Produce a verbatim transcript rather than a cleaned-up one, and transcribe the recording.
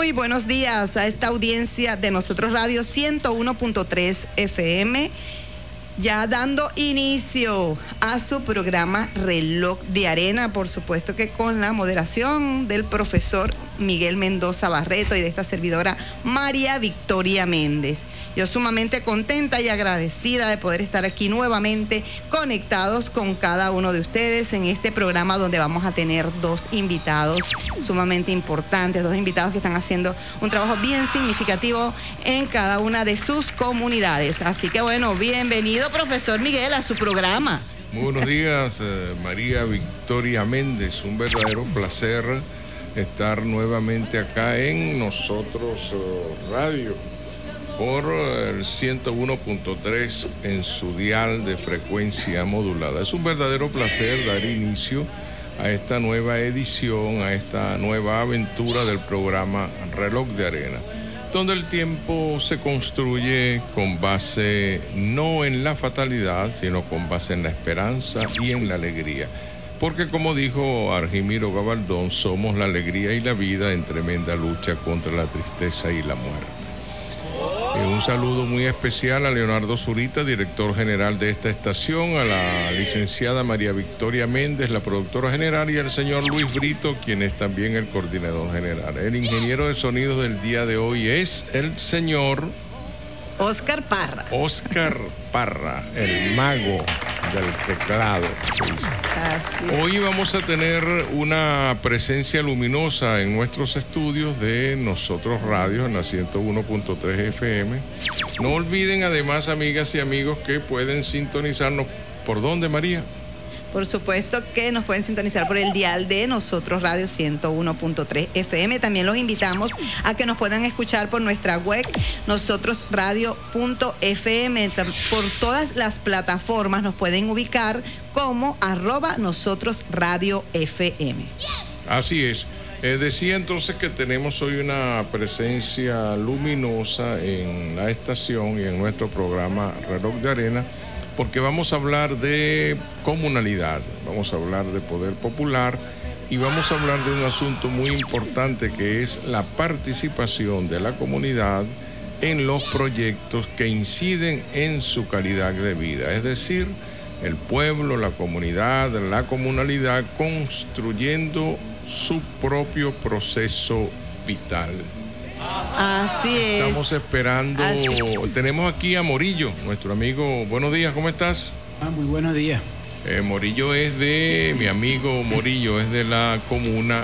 Muy buenos días a esta audiencia de Nosotros Radio ciento uno punto tres F M, ya dando inicio a su programa Reloj de Arena, por supuesto que con la moderación del profesor Miguel Mendoza Barreto y de esta servidora María Victoria Méndez. Yo sumamente contenta y agradecida de poder estar aquí nuevamente conectados con cada uno de ustedes en este programa donde vamos a tener dos invitados sumamente importantes, dos invitados que están haciendo un trabajo bien significativo en cada una de sus comunidades. Así que bueno, bienvenido profesor Miguel a su programa. Muy buenos días, eh, María Victoria Méndez, un verdadero placer estar nuevamente acá en Nosotros uh, Radio por el ciento uno punto tres en su dial de frecuencia modulada. Es un verdadero placer dar inicio a esta nueva edición, a esta nueva aventura del programa Reloj de Arena, donde el tiempo se construye con base no en la fatalidad, sino con base en la esperanza y en la alegría. Porque como dijo Argimiro Gabaldón, somos la alegría y la vida en tremenda lucha contra la tristeza y la muerte. Eh, un saludo muy especial a Leonardo Zurita, director general de esta estación, a la licenciada María Victoria Méndez, la productora general, y al señor Luis Brito, quien es también el coordinador general. El ingeniero de sonidos del día de hoy es el señor Oscar Parra. Oscar Parra, el mago del teclado. Hoy vamos a tener una presencia luminosa en nuestros estudios de Nosotros Radio en la ciento uno punto tres F M. No olviden además, amigas y amigos, que pueden sintonizarnos. ¿Por dónde, María? Por supuesto que nos pueden sintonizar por el dial de Nosotros Radio ciento uno punto tres F M. También los invitamos a que nos puedan escuchar por nuestra web nosotros radio punto F M. Por todas las plataformas nos pueden ubicar como arroba Nosotros Radio F M. Así es. Eh, decía entonces que tenemos hoy una presencia luminosa en la estación y en nuestro programa Reloj de Arena, porque vamos a hablar de comunalidad, vamos a hablar de poder popular y vamos a hablar de un asunto muy importante que es la participación de la comunidad en los proyectos que inciden en su calidad de vida. Es decir, el pueblo, la comunidad, la comunalidad construyendo su propio proceso vital. Así es. Estamos esperando. Así es. Tenemos aquí a Morillo, nuestro amigo. Buenos días, ¿cómo estás? Ah, muy buenos días. Eh, Morillo es de, mi amigo Morillo es de la comuna